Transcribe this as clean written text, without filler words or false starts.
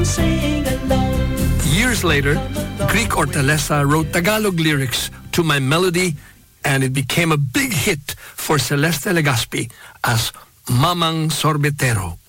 Years later, Greek Ortalesa wrote Tagalog lyrics to my melody, and it became a big hit for Celeste Legaspi as Mamang Sorbetero.